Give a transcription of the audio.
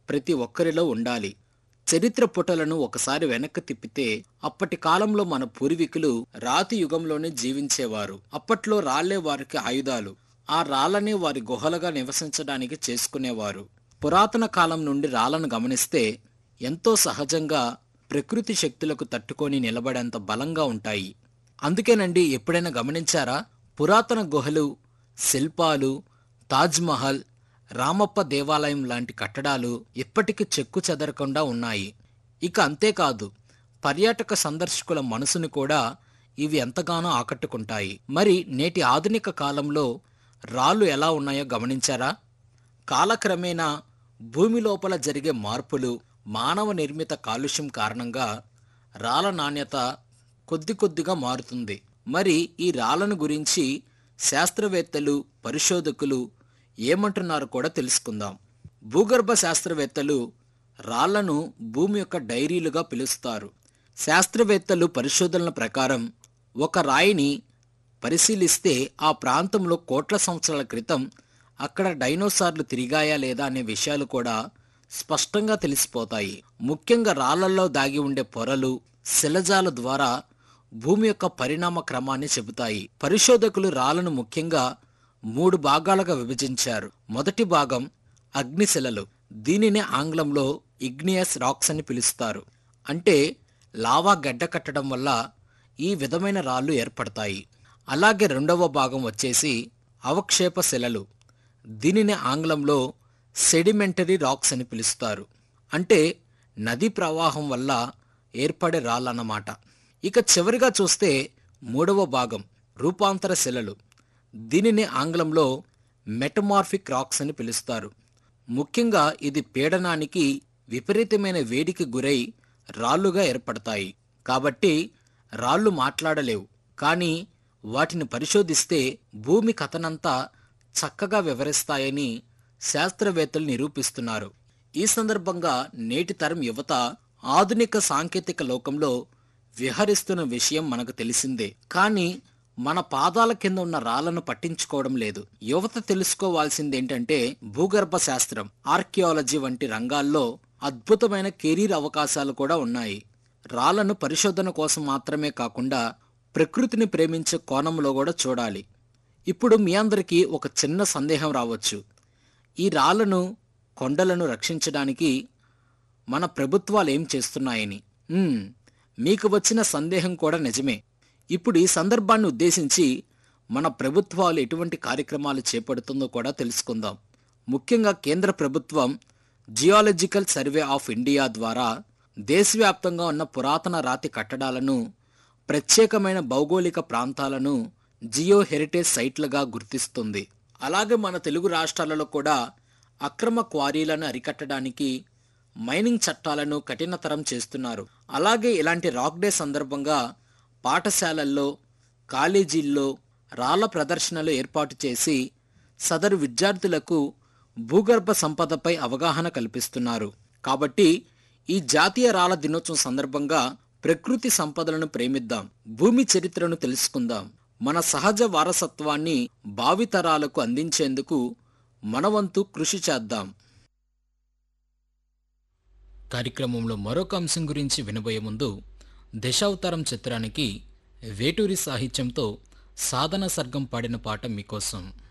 ప్రతి ఒక్కరిలో ఉండాలి. చరిత్ర పుటలను ఒకసారి వెనక్కి తిప్పితే అప్పటి కాలంలో మన పూర్వీకులు రాతి యుగంలోనే జీవించేవారు. అప్పట్లో రాళ్లే వారికి ఆయుధాలు. ఆ రాళ్లనే వారి గుహలుగా నివసించడానికి చేసుకునేవారు. పురాతన కాలం నుండి రాళ్లను గమనిస్తే ఎంతో సహజంగా ప్రకృతి శక్తులకు తట్టుకొని నిలబడేంత బలంగా ఉంటాయి. అందుకేనండి, ఎప్పుడైనా గమనించారా, పురాతన గుహలు, శిల్పాలు, తాజ్మహల్, రామప్ప దేవాలయం లాంటి కట్టడాలు ఇప్పటికీ చెక్కు చెదరకుండా ఉన్నాయి. ఇక అంతేకాదు, పర్యాటక సందర్శకుల మనసుని కూడా ఇవి ఎంతగానో ఆకట్టుకుంటాయి. మరి నేటి ఆధునిక కాలంలో రాళ్ళు ఎలా ఉన్నాయో గమనించారా? కాలక్రమేణా భూమి లోపల జరిగే మార్పులు, మానవ నిర్మిత కాలుష్యం కారణంగా రాళ్ల నాణ్యత కొద్ది కొద్దిగా మారుతుంది. మరి ఈ రాళ్లను గురించి శాస్త్రవేత్తలు, పరిశోధకులు ఏమంటున్నారో కూడా తెలుసుకుందాం. భూగర్భ శాస్త్రవేత్తలు రాళ్లను భూమి యొక్క డైరీలుగా పిలుస్తారు. శాస్త్రవేత్తలు పరిశోధనల ప్రకారం ఒక రాయిని పరిశీలిస్తే ఆ ప్రాంతంలో కోట్ల సంవత్సరాల క్రితం అక్కడ డైనోసార్లు తిరిగాయా లేదా అనే విషయాలు కూడా స్పష్టంగా తెలిసిపోతాయి. ముఖ్యంగా రాళ్లలో దాగి ఉండే పొరలు, శిలజాల ద్వారా భూమి యొక్క పరిణామ క్రమాన్ని చెబుతాయి. పరిశోధకులు రాళ్లను ముఖ్యంగా 3 భాగాలుగా విభజించారు. మొదటి భాగం అగ్నిశిలలు. దీనినే ఆంగ్లంలో ఇగ్నియస్ రాక్స్ అని పిలుస్తారు. అంటే లావా గడ్డ కట్టడం వల్ల ఈ విధమైన రాళ్లు ఏర్పడతాయి. అలాగే రెండవ భాగం వచ్చేసి అవక్షేప శిలలు. దీనిని ఆంగ్లంలో సెడిమెంటరీ రాక్స్ అని పిలుస్తారు. అంటే నదీ ప్రవాహం వల్ల ఏర్పడే రాళ్ళన్నమాట. ఇక చివరిగా చూస్తే మూడవ భాగం రూపాంతర శిలలు. దీనిని ఆంగ్లంలో మెటమార్ఫిక్ రాక్స్ అని పిలుస్తారు. ముఖ్యంగా ఇది పీడనానికి, విపరీతమైన వేడికి గురై రాళ్లుగా ఏర్పడతాయి. కాబట్టి రాళ్లు మాట్లాడలేవు, కానీ వాటిని పరిశోధిస్తే భూమి కథనంతా చక్కగా వివరిస్తాయని శాస్త్రవేత్తలు నిరూపిస్తున్నారు. ఈ సందర్భంగా నేటి తరం యువత ఆధునిక సాంకేతిక లోకంలో విహరిస్తున్న విషయం మనకు తెలిసిందే. కానీ మన పాదాల కింద ఉన్న రాళ్లను పట్టించుకోవడం లేదు. యువత తెలుసుకోవాల్సిందేంటంటే, భూగర్భ శాస్త్రం, ఆర్కియాలజీ వంటి రంగాల్లో అద్భుతమైన కెరీర్ అవకాశాలు కూడా ఉన్నాయి. రాళ్లను పరిశోధన కోసం మాత్రమే కాకుండా ప్రకృతిని ప్రేమించే కోణంలో కూడా చూడాలి. ఇప్పుడు మీ అందరికీ ఒక చిన్న సందేహం రావచ్చు. ఈ రాళ్లను, కొండలను రక్షించడానికి మన ప్రభుత్వాలు ఏం చేస్తున్నాయని. మీకు వచ్చిన సందేహం కూడా నిజమే. ఇప్పుడు ఈ సందర్భాన్ని ఉద్దేశించి మన ప్రభుత్వాలు ఎటువంటి కార్యక్రమాలు చేపడుతుందో కూడా తెలుసుకుందాం. ముఖ్యంగా కేంద్ర ప్రభుత్వం జియాలజికల్ సర్వే ఆఫ్ ఇండియా ద్వారా దేశవ్యాప్తంగా ఉన్న పురాతన రాతి కట్టడాలను, ప్రత్యేకమైన భౌగోళిక ప్రాంతాలను జియో హెరిటేజ్ సైట్లుగా గుర్తిస్తుంది. అలాగే మన తెలుగు రాష్ట్రాలలో కూడా అక్రమ క్వారీలను అరికట్టడానికి మైనింగ్ చట్టాలను కఠినతరం చేస్తున్నారు. అలాగే ఇలాంటి రాక్ డే సందర్భంగా పాఠశాలల్లో, కాలేజీల్లో రాళ్ల ప్రదర్శనలు ఏర్పాటు చేసి సదరు విద్యార్థులకు భూగర్భ సంపదపై అవగాహన కల్పిస్తున్నారు. కాబట్టి ఈ జాతీయ రాళ్ల దినోత్సవం సందర్భంగా ప్రకృతి సంపదలను ప్రేమిద్దాం, భూమి చరిత్రను తెలుసుకుందాం, మన సహజ వారసత్వాన్ని భావితరాలకు అందించేందుకు మనవంతు కృషి చేద్దాం. కార్యక్రమంలో మరొక అంశం గురించి వినబోయే ముందు, దశావతారం చిత్రానికి వేటూరి సాహిత్యంతో సాధన సర్గం పాడిన పాట మీకోసం.